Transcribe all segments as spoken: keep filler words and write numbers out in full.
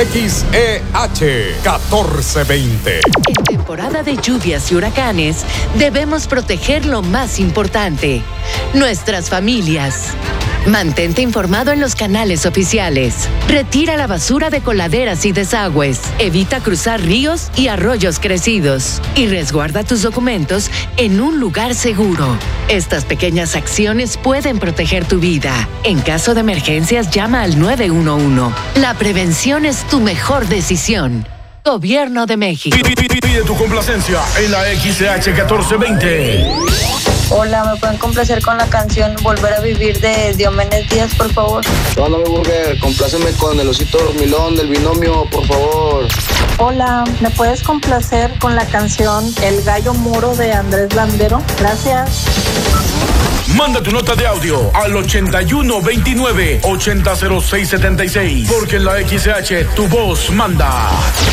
X E H catorce veinte. En temporada de lluvias y huracanes, debemos proteger lo más importante: nuestras familias. Mantente informado en los canales oficiales. Retira la basura de coladeras y desagües. Evita cruzar ríos y arroyos crecidos. Y resguarda tus documentos en un lugar seguro. Estas pequeñas acciones pueden proteger tu vida. En caso de emergencias, llama al nueve uno uno. La prevención es tu mejor decisión. Gobierno de México. Pide tu complacencia en la X E H catorce veinte. Hola, ¿me pueden complacer con la canción Volver a Vivir de Diomedes Díaz, por favor? No, no, mi burger, compláceme con el osito dormilón del binomio, por favor. Hola, ¿me puedes complacer con la canción El Gallo Moro de Andrés Landero? Gracias. Manda tu nota de audio al ochenta y uno veintinueve ochenta cero seis setenta y seis, porque en la X E H tu voz manda.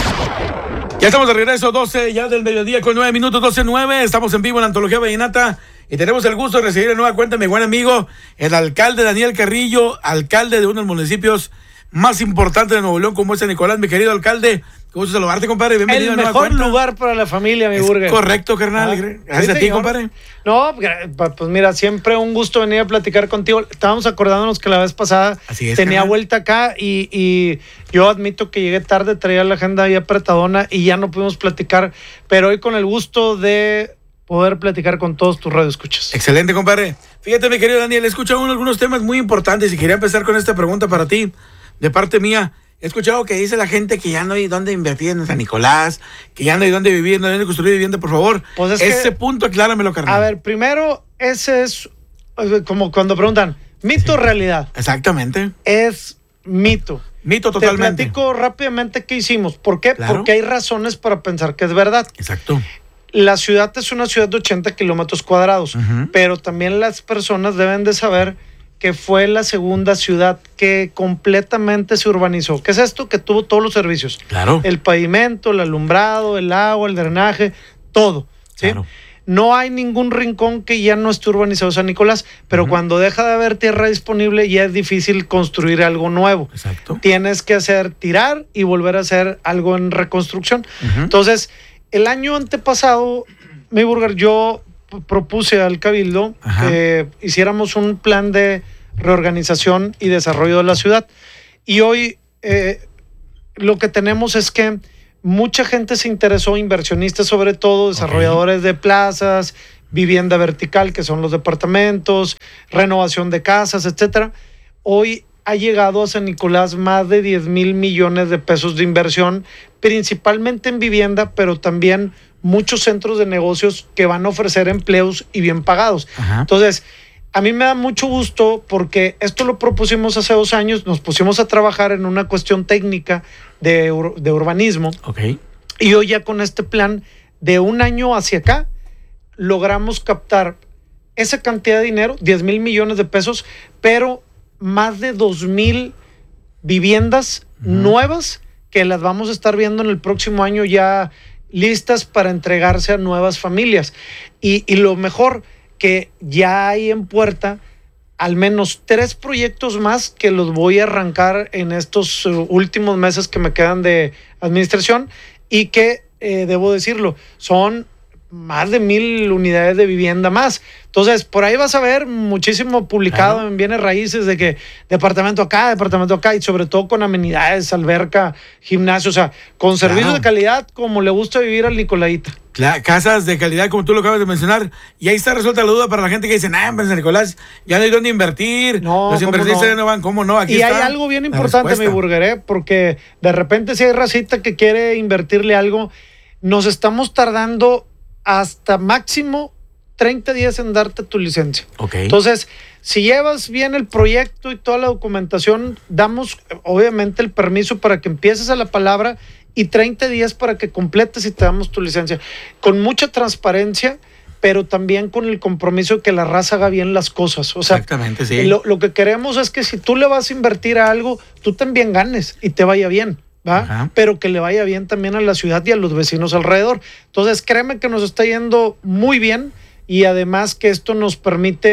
Ya estamos de regreso, doce ya del mediodía con nueve minutos, doce nueve. Estamos en vivo en la Antología Vallenata y tenemos el gusto de recibir de nueva cuenta a mi buen amigo, el alcalde Daniel Carrillo, alcalde de uno de los municipios más importantes de Nuevo León, como es San Nicolás. Mi querido alcalde, qué gusto saludarte, compadre. Bienvenido. El mejor lugar para la familia, mi es burger. Correcto, carnal. Ah, gracias sí, a ti, señor. Compadre. No, pues mira, siempre un gusto venir a platicar contigo. Estábamos acordándonos que la vez pasada Así es, tenía carnal. vuelta acá y, y yo admito que llegué tarde, traía la agenda ahí apretadona y ya no pudimos platicar, pero hoy con el gusto de poder platicar con todos tus radioescuchas. Excelente, compadre. Fíjate, mi querido Daniel, he escuchado algunos temas muy importantes y quería empezar con esta pregunta para ti, de parte mía. He escuchado que dice la gente que ya no hay dónde invertir en San Nicolás, que ya no hay dónde vivir, no hay dónde construir vivienda, por favor. Pues es ese que, punto, acláramelo, carnal. A ver, primero, ese es como cuando preguntan, ¿mito o sí. realidad? Exactamente. Es mito. Mito totalmente. Te platico rápidamente qué hicimos. ¿Por qué? Claro. Porque hay razones para pensar que es verdad. Exacto. La ciudad es una ciudad de ochenta kilómetros cuadrados, uh-huh. pero también las personas deben de saber que fue la segunda ciudad que completamente se urbanizó. ¿Qué es esto? Que tuvo todos los servicios. Claro. El pavimento, el alumbrado, el agua, el drenaje, todo. ¿sí? Claro. No hay ningún rincón que ya no esté urbanizado San Nicolás, pero uh-huh. cuando deja de haber tierra disponible ya es difícil construir algo nuevo. Exacto. Tienes que hacer tirar y volver a hacer algo en reconstrucción. Uh-huh. Entonces, el año antepasado, mi burger, yo propuse al Cabildo Ajá. que hiciéramos un plan de reorganización y desarrollo de la ciudad. Y hoy eh, lo que tenemos es que mucha gente se interesó, inversionistas sobre todo, desarrolladores okay. de plazas, vivienda vertical, que son los departamentos, renovación de casas, etcétera. Hoy ha llegado a San Nicolás más de diez mil millones de pesos de inversión, principalmente en vivienda, pero también muchos centros de negocios que van a ofrecer empleos y bien pagados. Ajá. Entonces, a mí me da mucho gusto porque esto lo propusimos hace dos años, nos pusimos a trabajar en una cuestión técnica de, ur- de urbanismo. Okay. Y hoy ya con este plan de un año hacia acá, logramos captar esa cantidad de dinero, diez mil millones de pesos, pero más de dos mil viviendas uh-huh. nuevas que las vamos a estar viendo en el próximo año ya listas para entregarse a nuevas familias. Y, y lo mejor, que ya hay en puerta al menos tres proyectos más que los voy a arrancar en estos uh, últimos meses que me quedan de administración y que, eh, debo decirlo, son más de mil unidades de vivienda más. Entonces, por ahí vas a ver muchísimo publicado claro. en bienes raíces de que departamento acá, departamento acá, y sobre todo con amenidades, alberca, gimnasio, o sea, con servicios claro. de calidad como le gusta vivir al Nicolaita. Claro, casas de calidad como tú lo acabas de mencionar. Y ahí está resuelta la duda para la gente que dice, nah, San Nicolás, ya no hay dónde invertir, no, los inversionistas no? no van, ¿cómo no? Aquí y está hay algo bien importante, mi burger, ¿eh? Porque de repente si hay racita que quiere invertirle algo, nos estamos tardando hasta máximo treinta días en darte tu licencia. Okay. Entonces, si llevas bien el proyecto y toda la documentación, damos obviamente el permiso para que empieces a la palabra y treinta días para que completes y te damos tu licencia. Con mucha transparencia, pero también con el compromiso de que la raza haga bien las cosas. O sea, exactamente, sí. Lo, lo que queremos es que si tú le vas a invertir a algo, tú también ganes y te vaya bien. ¿va? Ajá. Pero que le vaya bien también a la ciudad y a los vecinos alrededor. Entonces, créeme que nos está yendo muy bien y además que esto nos permite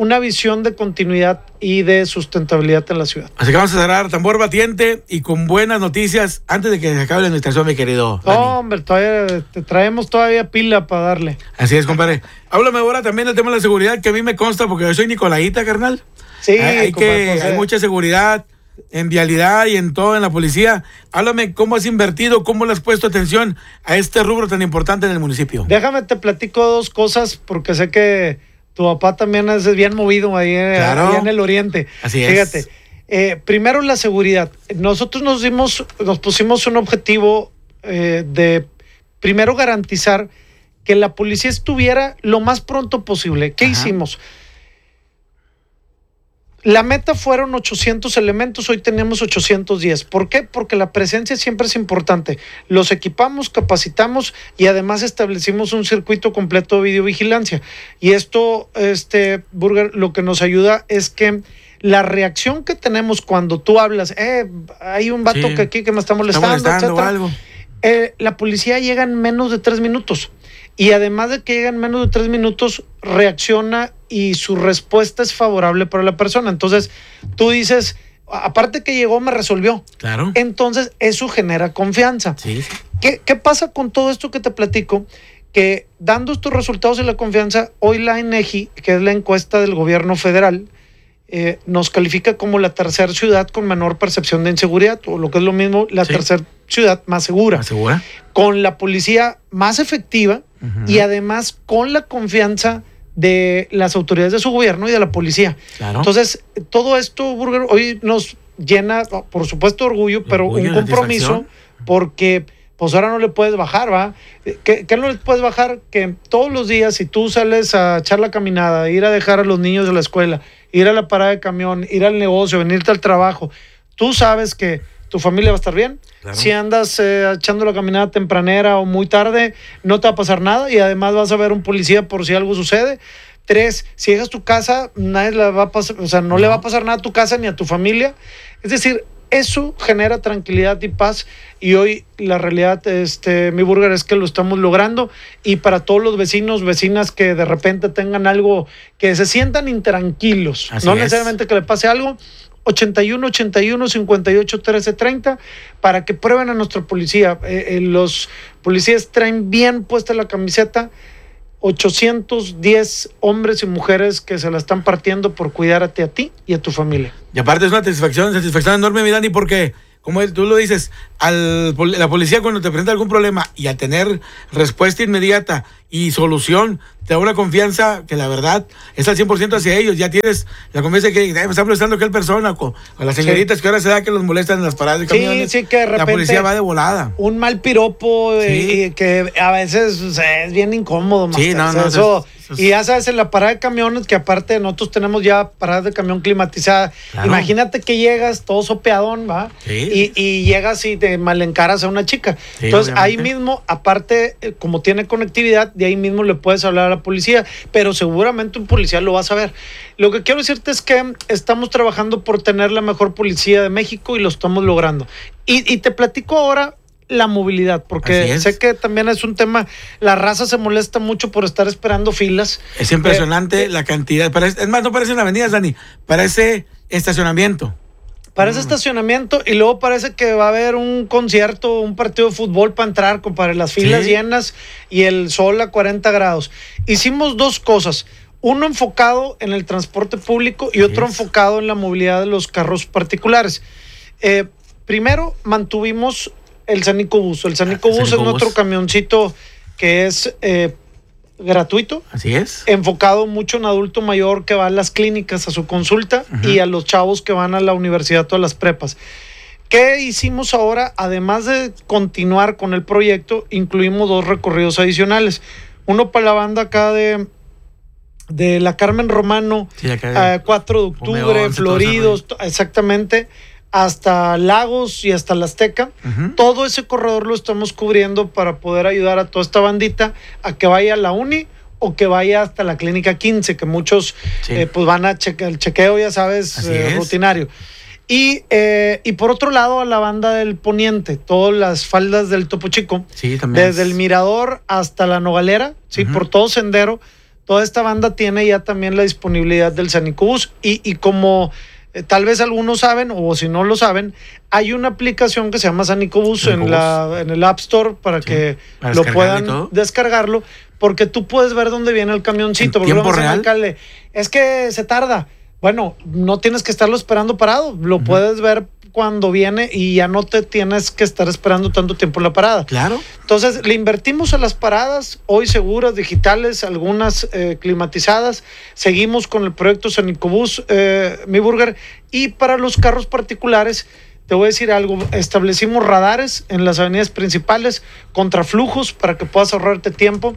una visión de continuidad y de sustentabilidad en la ciudad. Así que vamos a cerrar tambor batiente y con buenas noticias antes de que se acabe la administración, mi querido Dani. No, hombre, todavía te traemos todavía pila para darle. Así es, compadre. Háblame ahora también del tema de la seguridad, que a mí me consta porque yo soy Nicolaita, carnal. Sí, hay, hay, compadre, que, pues, hay eh. mucha seguridad en vialidad y en todo, en la policía. Háblame cómo has invertido, cómo le has puesto atención a este rubro tan importante en el municipio. Déjame te platico dos cosas porque sé que tu papá también es bien movido ahí, Claro. ahí en el oriente. Así es. Fíjate, eh, primero la seguridad. Nosotros nos dimos, nos pusimos un objetivo eh, de primero garantizar que la policía estuviera lo más pronto posible. ¿Qué Ajá. hicimos? La meta fueron ochocientos elementos, hoy tenemos ochocientos diez. ¿Por qué? Porque la presencia siempre es importante. Los equipamos, capacitamos y además establecimos un circuito completo de videovigilancia. Y esto, este, Burger, lo que nos ayuda es que la reacción que tenemos cuando tú hablas, eh, hay un vato Sí. que aquí que me está Está molestando, molestando o etcétera, algo. eh, la policía llega en menos de tres minutos. Y además de que llega en menos de tres minutos, reacciona y su respuesta es favorable para la persona. Entonces, tú dices, aparte que llegó, me resolvió. Claro. Entonces, eso genera confianza. Sí, sí. ¿Qué, qué pasa con todo esto que te platico? Que dando estos resultados y la confianza, hoy la INEGI, que es la encuesta del gobierno federal, eh, nos califica como la tercera ciudad con menor percepción de inseguridad, o lo que es lo mismo, la Sí. tercera ciudad más segura. ¿Más segura? Con la policía más efectiva Ujú. y además con la confianza de las autoridades de su gobierno y de la policía. Claro. Entonces, todo esto, Burger, hoy nos llena, por supuesto, de orgullo, pero Orgullo, un compromiso, satisfacción. porque pues ahora no le puedes bajar, ¿va? ¿Qué, qué no le puedes bajar? Que todos los días, si tú sales a echar la caminada, ir a dejar a los niños de la escuela, ir a la parada de camión, ir al negocio, venirte al trabajo, tú sabes que tu familia va a estar bien. Claro. Si andas eh, echando la caminada tempranera o muy tarde, no te va a pasar nada y además vas a ver un policía por si algo sucede. Tres, si llegas a tu casa, nadie le va a pasar, o sea, no, no le va a pasar nada a tu casa ni a tu familia. Es decir, eso genera tranquilidad y paz y hoy la realidad, este, mi Burger, es que lo estamos logrando y para todos los vecinos, vecinas que de repente tengan algo, que se sientan intranquilos, Así no es. necesariamente que le pase algo, ochenta y uno, ochenta y uno, cincuenta y ocho, trece, treinta para que prueben a nuestra policía. Eh, eh, los policías traen bien puesta la camiseta, ochocientos diez hombres y mujeres que se la están partiendo por cuidarte a ti y a tu familia. Y aparte es una satisfacción, satisfacción enorme, mi Dani, porque, como tú lo dices, al, la policía cuando te presenta algún problema y a tener respuesta inmediata y solución, te da una confianza que la verdad es al cien por ciento hacia ellos. Ya tienes la confianza de que eh, me está molestando aquel persona, o, o las señoritas sí. que ahora se da que los molestan en las paradas de camiones. Sí, sí, que de repente la policía va de volada. Un mal piropo Sí. eh, que a veces o sea, es bien incómodo. Sí, master. no, O sea, no, eso, eso es- y ya sabes, en la parada de camiones, que aparte nosotros tenemos ya paradas de camión climatizada. Claro. Imagínate que llegas todo sopeadón, ¿va? Sí. Y, y llegas y te malencaras a una chica. Sí, Entonces, ahí obviamente. mismo, aparte, eh, como tiene conectividad, de ahí mismo le puedes hablar a la policía, pero seguramente un policía lo va a saber. Lo que quiero decirte es que estamos trabajando por tener la mejor policía de México y lo estamos logrando. Y, y te platico ahora la movilidad, Así porque es. sé que también es un tema, la raza se molesta mucho por estar esperando filas. Es impresionante la cantidad. Parece, es más, no parecen avenidas, Dani, parece estacionamiento. Parece estacionamiento y luego parece que va a haber un concierto, un partido de fútbol para entrar, compadre, las filas Sí. llenas y el sol a cuarenta grados. Hicimos dos cosas, uno enfocado en el transporte público y otro es. enfocado en la movilidad de los carros particulares. Eh, primero mantuvimos el Sanico Bus. El Sanico Ah, el Bus Sanico es nuestro Bus. camioncito que es eh, gratuito, Así es. enfocado mucho en adulto mayor que va a las clínicas a su consulta Ujú. y a los chavos que van a la universidad o a las prepas. ¿Qué hicimos ahora? Además de continuar con el proyecto, incluimos dos recorridos adicionales. Uno para la banda acá de, de la Carmen Romano, Sí, acá- eh, cuatro de octubre, Home once, Floridos, todo exactamente, hasta Lagos y hasta la Azteca. Ujú. Todo ese corredor lo estamos cubriendo para poder ayudar a toda esta bandita a que vaya a la uni o que vaya hasta la clínica quince, que muchos Sí. eh, pues van a chequear el chequeo, ya sabes, Así eh, es. rutinario. Y, eh, y por otro lado, a la banda del Poniente, todas las faldas del Topo Chico, Sí, también. desde es- el Mirador hasta la Nogalera, sí, Ujú. por todo sendero, toda esta banda tiene ya también la disponibilidad del Sanicobús y, y como eh, tal vez algunos saben o si no lo saben, hay una aplicación que se llama Sanicobús en, la, en el App Store para sí, que para lo puedan descargarlo, porque tú puedes ver dónde viene el camioncito. ¿En tiempo real? Alcalde, es que se tarda. Bueno, no tienes que estarlo esperando parado, lo uh-huh. puedes ver cuando viene y ya no te tienes que estar esperando tanto tiempo en la parada. Claro. Entonces, le invertimos a las paradas, hoy seguras, digitales, algunas eh, climatizadas. Seguimos con el proyecto Sanicobús, eh, Mi Burger. Y para los carros particulares, te voy a decir algo, establecimos radares en las avenidas principales, contraflujos para que puedas ahorrarte tiempo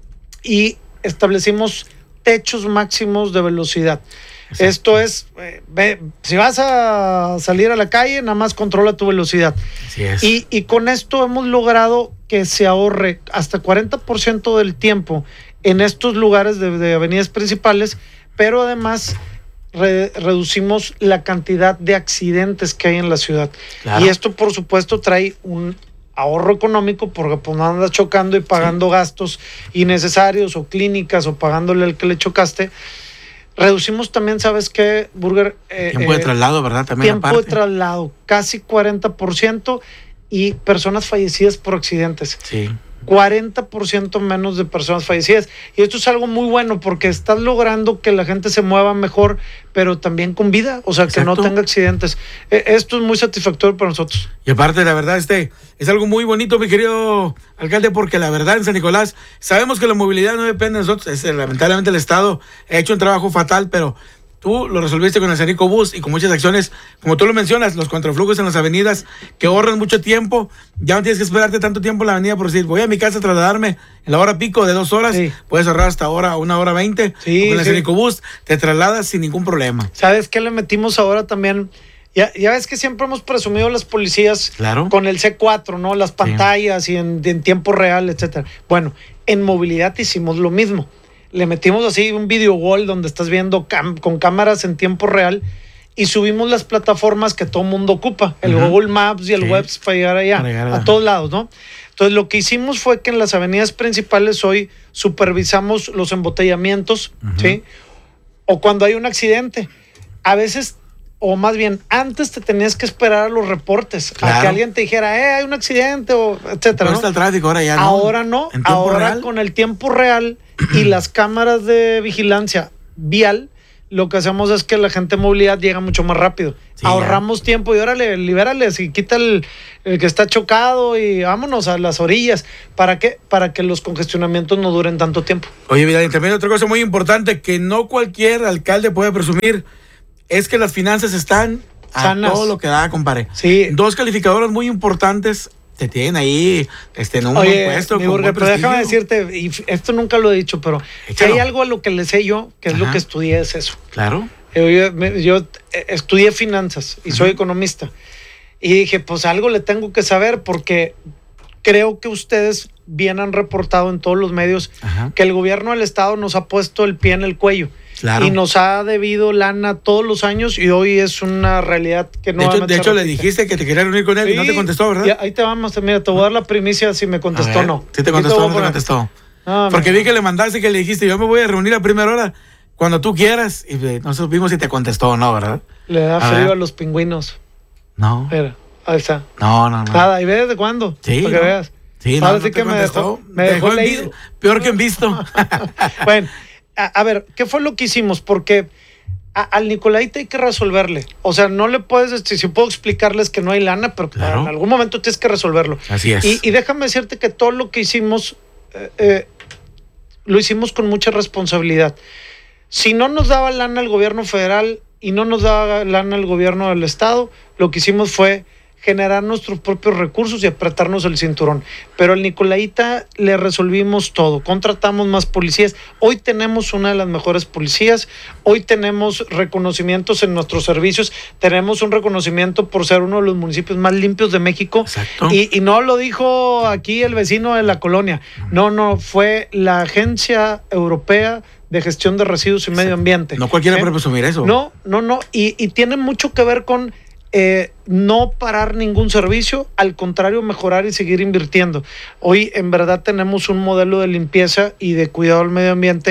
y establecimos techos máximos de velocidad. Exacto. Esto es, eh, ve, si vas a salir a la calle, nada más controla tu velocidad. Así es. Y, y con esto hemos logrado que se ahorre hasta cuarenta por ciento del tiempo en estos lugares de, de avenidas principales, pero además re, reducimos la cantidad de accidentes que hay en la ciudad. Claro. Y esto, por supuesto, trae un ahorro económico porque pues no andas chocando y pagando sí. gastos innecesarios o clínicas o pagándole al que le chocaste. Reducimos también, ¿sabes qué, Burger? Eh, tiempo de traslado, ¿verdad? También tiempo aparte. de traslado, casi cuarenta por ciento y personas fallecidas por accidentes. Sí. cuarenta por ciento menos de personas fallecidas. Y esto es algo muy bueno porque estás logrando que la gente se mueva mejor, pero también con vida, o sea, Exacto. que no tenga accidentes. Esto es muy satisfactorio para nosotros. Y aparte, la verdad, este es algo muy bonito, mi querido alcalde, porque la verdad en San Nicolás sabemos que la movilidad no depende de nosotros. Es, lamentablemente el Estado ha hecho un trabajo fatal, pero tú lo resolviste con el Sanicobús y con muchas acciones, como tú lo mencionas, los contraflujos en las avenidas que ahorran mucho tiempo. Ya no tienes que esperarte tanto tiempo en la avenida por decir, voy a mi casa a trasladarme en la hora pico de dos horas, sí. puedes ahorrar hasta ahora una hora veinte. Sí, con el sí. Sanicobús te trasladas sin ningún problema. ¿Sabes qué le metimos ahora también? Ya, ya ves que siempre hemos presumido las policías claro. con el C cuatro, ¿no? Las pantallas sí. y en, en tiempo real, etcétera. Bueno, en movilidad hicimos lo mismo. Le metimos así un video wall donde estás viendo cam- con cámaras en tiempo real y subimos las plataformas que todo mundo ocupa, el uh-huh. Google Maps y el sí. Webs para llegar allá, para llegar a, a todos lados, ¿no? Entonces lo que hicimos fue que en las avenidas principales hoy supervisamos los embotellamientos, uh-huh. ¿sí? O cuando hay un accidente. A veces, o más bien, antes te tenías que esperar a los reportes, claro. a que alguien te dijera, eh, hay un accidente, o etcétera. ¿no? Está el tráfico ahora ya, ¿no? Ahora no, ahora real? Con el tiempo real y las cámaras de vigilancia vial, lo que hacemos es que la gente de movilidad llega mucho más rápido. Sí, ahorramos ya. tiempo y órale, libérales y quita el, el que está chocado y vámonos a las orillas. ¿Para qué? Para que los congestionamientos no duren tanto tiempo. Oye, mira, y también otra cosa muy importante que no cualquier alcalde puede presumir es que las finanzas están a Sanas. Todo lo que da, compadre. Sí. Dos calificadoras muy importantes te tienen ahí este, en un Oye, buen puesto. Mi Burger, pero déjame decirte, y esto nunca lo he dicho, pero si hay algo a lo que le sé yo, que es Ajá. lo que estudié, es eso. Claro. Yo, yo, yo estudié finanzas y Ajá. soy economista. Y dije, pues algo le tengo que saber porque creo que ustedes bien han reportado en todos los medios Ajá. que el gobierno del estado nos ha puesto el pie en el cuello. Claro. Y nos ha debido lana todos los años y hoy es una realidad que no... De hecho, de hecho le dijiste que te querías reunir con él sí, y no te contestó, ¿verdad? Ya, ahí te vamos, mira, te voy a dar la primicia si me contestó o no. Si te contestó o no te contestó. No, Porque vi que le mandaste que le dijiste, yo me voy a reunir a primera hora cuando tú quieras. Y no supimos si te contestó o no, ¿verdad? Le da a frío ver. a los pingüinos. No. Mira, ahí está. No, no, no. Nada, ¿y ves desde cuándo? Sí. Para que no. veas. Sí, no, Ahora no sí que me dejó, me dejó, dejó leído. Vi- peor que en visto. Bueno, a, a ver, ¿qué fue lo que hicimos? Porque a, al Nicolaita hay que resolverle. O sea, no le puedes, este, si puedo explicarles que no hay lana, pero Claro. en algún momento tienes que resolverlo. Así es. Y, y déjame decirte que todo lo que hicimos, eh, eh, lo hicimos con mucha responsabilidad. Si no nos daba lana el gobierno federal y no nos daba lana el gobierno del estado, lo que hicimos fue generar nuestros propios recursos y apretarnos el cinturón. Pero al Nicolaita le resolvimos todo. Contratamos más policías. Hoy tenemos una de las mejores policías. Hoy tenemos reconocimientos en nuestros servicios. Tenemos un reconocimiento por ser uno de los municipios más limpios de México. Exacto. Y, y no lo dijo aquí el vecino de la colonia. No, no, fue la Agencia Europea de Gestión de Residuos y Medio Ambiente. No cualquiera ¿Eh? puede presumir eso. No, no, no. Y, y tiene mucho que ver con Eh, no parar ningún servicio, al contrario, mejorar y seguir invirtiendo. Hoy en verdad tenemos un modelo de limpieza y de cuidado del medio ambiente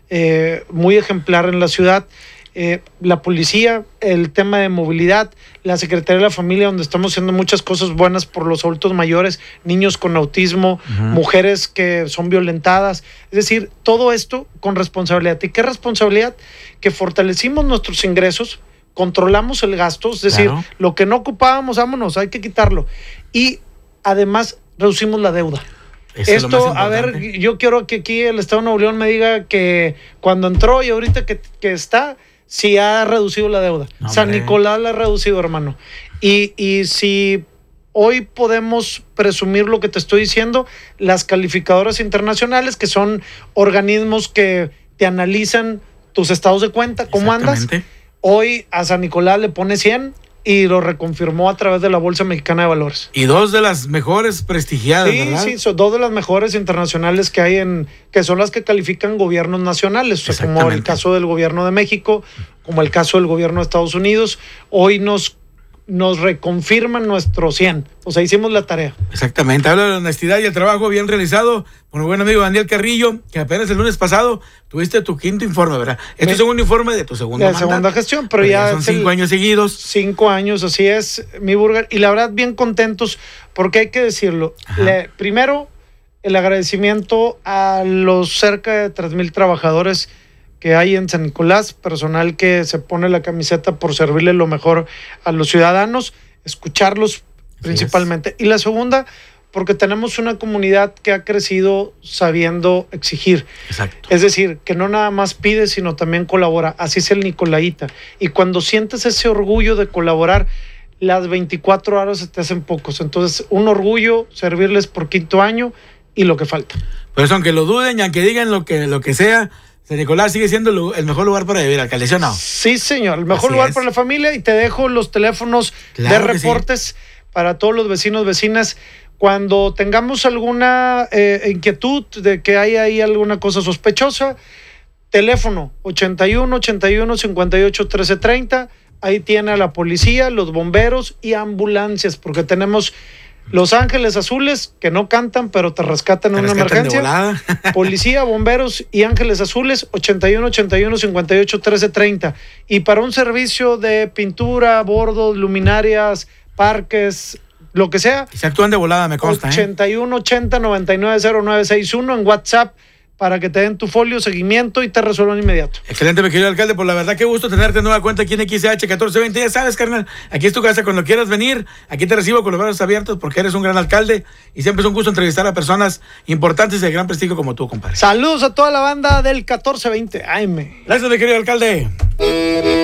eh, muy ejemplar en la ciudad. Eh, la policía, el tema de movilidad, la Secretaría de la Familia, donde estamos haciendo muchas cosas buenas por los adultos mayores, niños con autismo, uh-huh. mujeres que son violentadas. Es decir, todo esto con responsabilidad. ¿Y qué responsabilidad? Que fortalecimos nuestros ingresos, controlamos el gasto, es decir, claro. lo que no ocupábamos, vámonos, hay que quitarlo. Y además reducimos la deuda. Eso Esto, a ver, yo quiero que aquí el Estado de Nuevo León me diga que cuando entró y ahorita que, que está, sí ha reducido la deuda. No, San Nicolás la ha reducido, hermano. Y, y si hoy podemos presumir lo que te estoy diciendo, las calificadoras internacionales, que son organismos que te analizan tus estados de cuenta, cómo andas, hoy a San Nicolás le pone cien y lo reconfirmó a través de la Bolsa Mexicana de Valores. Y dos de las mejores prestigiadas, sí, ¿verdad? Sí, son dos de las mejores internacionales que hay en, que son las que califican gobiernos nacionales, o sea, como el caso del gobierno de México, como el caso del gobierno de Estados Unidos. Hoy nos nos reconfirman nuestro cien. O sea, hicimos la tarea. Exactamente. Habla de la honestidad y el trabajo bien realizado por mi buen amigo Daniel Carrillo, que apenas el lunes pasado tuviste tu quinto informe, ¿verdad? Es tu segundo informe de tu segunda De segunda gestión, pero, pero ya, ya son cinco el, años seguidos. Cinco años, así es, mi burger. Y la verdad, bien contentos, porque hay que decirlo. Le, primero, el agradecimiento a los cerca de tres mil trabajadores que hay en San Nicolás, personal que se pone la camiseta por servirle lo mejor a los ciudadanos, escucharlos principalmente. Yes. Y la segunda, porque tenemos una comunidad que ha crecido sabiendo exigir. Exacto. Es decir, que no nada más pide, sino también colabora. Así es el Nicolaita. Y cuando sientes ese orgullo de colaborar, las veinticuatro horas se te hacen pocos. Entonces, un orgullo servirles por quinto año y lo que falta. Por eso, aunque lo duden y aunque digan lo que, lo que sea, San Nicolás sigue siendo el mejor lugar para vivir, alcalde, ¿sí o no? Sí, señor, el mejor Así lugar es. para la familia. Y te dejo los teléfonos claro de reportes sí. para todos los vecinos, vecinas. Cuando tengamos alguna eh, inquietud de que hay ahí alguna cosa sospechosa, teléfono ochenta y uno, ochenta y uno, cincuenta y ocho, trece, treinta. Ahí tiene a la policía, los bomberos y ambulancias, porque tenemos Los Ángeles Azules, que no cantan, pero te rescatan en una emergencia. Policía, bomberos y Ángeles Azules, ochenta y uno, ochenta y uno, cincuenta y ocho, trece, treinta. Y para un servicio de pintura, bordos, luminarias, parques, lo que sea. Y se actúan de volada, me consta. ochenta y uno, ochenta, noventa y nueve, cero nueve sesenta y uno en WhatsApp, para que te den tu folio, seguimiento y te resuelvan inmediato. Excelente, mi querido alcalde, por la verdad, qué gusto tenerte en nueva cuenta aquí en X H catorce veinte. Ya sabes, carnal, aquí es tu casa cuando quieras venir. Aquí te recibo con los brazos abiertos porque eres un gran alcalde y siempre es un gusto entrevistar a personas importantes y de gran prestigio como tú, compadre. Saludos a toda la banda del catorce veinte A M. Gracias, mi querido alcalde.